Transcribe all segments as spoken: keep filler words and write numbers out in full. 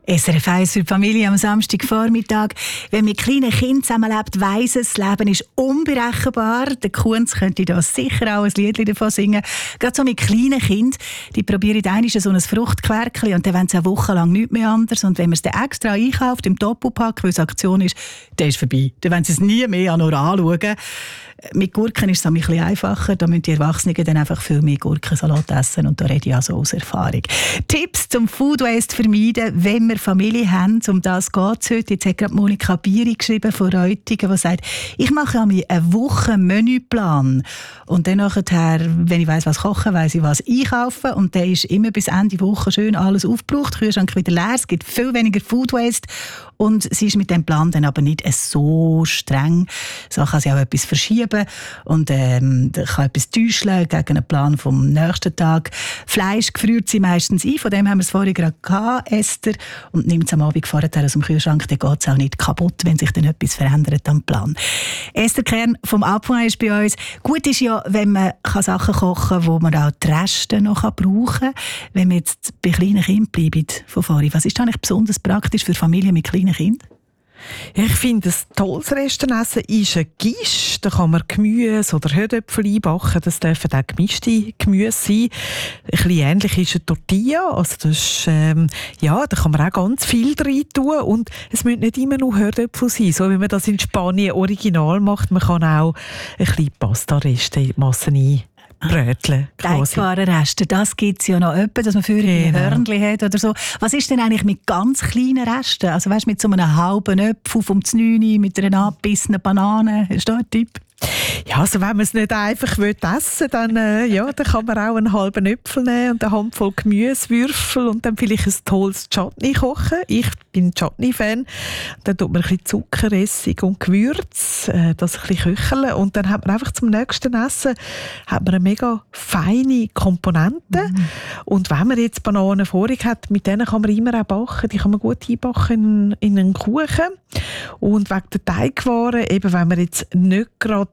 S R F eins für die Familie am Samstagvormittag. Wenn man mit kleinen Kindern zusammenlebt, weiss es, das Leben ist unberechenbar. Der Kunz könnte da sicher auch ein Lied davon singen. Gerade so mit kleinen Kindern, die probieren einmal so ein Fruchtquerkchen und dann wollen sie eine Woche lang nichts mehr anders. Und wenn man es dann extra einkauft, im Doppelpack, weil es Aktion ist, dann ist es vorbei. Dann wollen sie es nie mehr nur anschauen. Mit Gurken ist es ein bisschen einfacher. Da müssen die Erwachsenen dann einfach viel mehr Gurkensalat essen. Und da rede ich also aus Erfahrung. Tipps zum Food Waste vermeiden, wenn wir Familie haben. Um das geht es heute. Jetzt hat gerade Monika Bieri geschrieben von Reutigen, die sagt, ich mache mir eine Woche Menüplan. Und dann nachher, wenn ich weiss, was kochen, weiss ich, was einkaufen. Und dann ist immer bis Ende Woche schön alles aufgebraucht. Der Kühlschrank wieder leer. Es gibt viel weniger Food Waste. Und sie ist mit dem Plan dann aber nicht so streng. So kann sie auch etwas verschieben und ähm, kann etwas täuschen gegen einen Plan vom nächsten Tag. Fleisch gefriert sie meistens ein, von dem haben wir es vorhin gerade gehabt, Esther, und nimmt es am Abend vorher aus dem Kühlschrank, dann geht es auch nicht kaputt, wenn sich dann etwas verändert am Plan. Esther Kern vom Apfel ist bei uns. Gut ist ja, wenn man Sachen kochen kann, wo man auch die Reste noch brauchen kann. Wenn wir jetzt bei kleinen Kindern bleiben von vorhin, was ist eigentlich besonders praktisch für Familien mit kleinen Kindern? Ich finde, ein tolles Restenessen ist ein Gisch. Da kann man Gemüse oder Herdöpfel einbacken. Das dürfen auch gemischte Gemüse sein. Ein bisschen ähnlich ist eine Tortilla. Also das ist, ähm, ja, da kann man auch ganz viel rein tun. Und es müssen nicht immer nur Herdöpfel sein. So wie man das in Spanien original macht. Man kann auch ein bisschen Pasta-Reste in die Masse ein. Brötchen. Teigbare Reste, das gibt es ja noch öppe, dass man für ein genau. Hörnchen hat oder so. Was ist denn eigentlich mit ganz kleinen Resten? Also weißt, mit so einem halben Apfel vom Znüni, mit einer angebissenen Banane? Ist das ein Tipp? Ja, also wenn man es nicht einfach essen will, dann, äh, ja, dann kann man auch einen halben Äpfel nehmen und eine Handvoll Gemüsewürfel und dann vielleicht ein tolles Chutney kochen. Ich bin Chutney-Fan. Dann tut man ein bisschen Zucker, Essig und Gewürz, äh, das ein bisschen köcheln und dann hat man einfach zum nächsten Essen hat man eine mega feine Komponente. Mm. Und wenn man jetzt Bananen vorig hat, mit denen kann man immer auch backen. Die kann man gut einbacken in, in einen Kuchen. Und wegen der Teigwaren, eben wenn man jetzt nicht gerade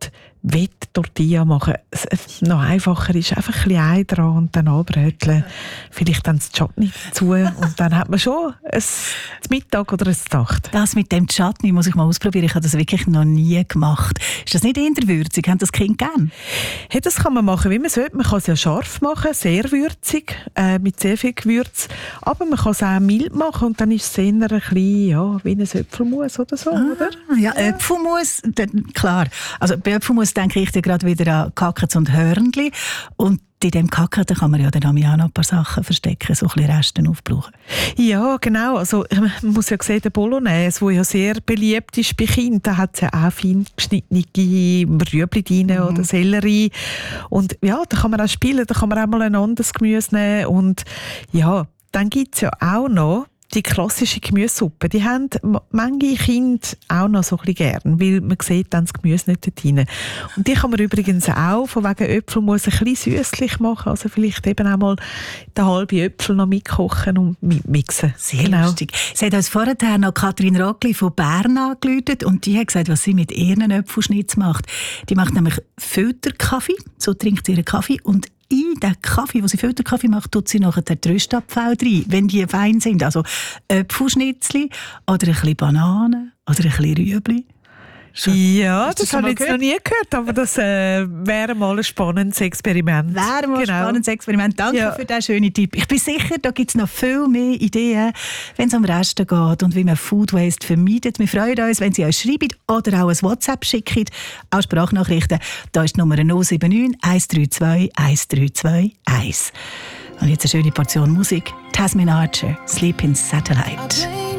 Tortilla machen. Es noch einfacher ist einfach ein bisschen Ei dran und dann anbröteln. Vielleicht dann das Chutney dazu und dann hat man schon ein Mittag oder ein Nacht. Das mit dem Chutney muss ich mal ausprobieren. Ich habe das wirklich noch nie gemacht. Ist das nicht eher würzig? Haben das Kind gern? Hey, das kann man machen, wie man sollte. Man kann es ja scharf machen, sehr würzig, äh, mit sehr viel Gewürz. Aber man kann es auch mild machen und dann ist es eher ein bisschen ja, wie ein Äpfelmus oder so. Ah, oder? Ja, Äpfelmus, klar. Also bei Äpfelmus denke ich gerade wieder an Kackens und Hörnli. Und in diesem Kacken kann man ja dann auch noch ein paar Sachen verstecken, so ein bisschen Resten aufbrauchen. Ja, genau. Also, man muss ja sehen, der Bolognese, der ja sehr beliebt ist bei Kindern, da hat es ja auch fein geschnittene Rüebli drin mhm. oder Sellerie. Und ja, da kann man auch spielen, da kann man auch mal ein anderes Gemüse nehmen. Und ja, dann gibt es ja auch noch die klassische Gemüsesuppe, die haben manche Kinder auch noch so ein bisschen gern, weil man sieht dann das Gemüse nicht dort rein. Und die kann man übrigens auch von wegen Äpfelmus ein bisschen süßlich machen, also vielleicht eben auch mal den halben Äpfel noch mitkochen und mitmixen. Sehr genau. lustig. Sie hat uns vorher noch Katrin Rockli von Bern angerufen und die hat gesagt, was sie mit ihren Äpfelschnitz macht. Die macht nämlich Filterkaffee, so trinkt sie ihren Kaffee und in den Kaffee, den sie Filterkaffee macht, tut sie nachher den Röstabfall rein, wenn die fein sind. Also Äpfelschnitzli oder ein bisschen Bananen oder ein bisschen Rüebli. Schon. Ja, das, das habe ich jetzt noch nie gehört, aber das äh, wäre mal ein spannendes Experiment. Wäre mal genau. ein spannendes Experiment. Danke ja. für diesen schönen Tipp. Ich bin sicher, da gibt es noch viel mehr Ideen, wenn es um Resten geht und wie man Food Waste vermeidet. Wir freuen uns, wenn Sie uns schreiben oder auch ein WhatsApp schicken, auch Sprachnachrichten. Da ist die Nummer null sieben neun eins drei zwei eins drei zwei eins. Und jetzt eine schöne Portion Musik. Tasmin Archer, Sleep in Satellite.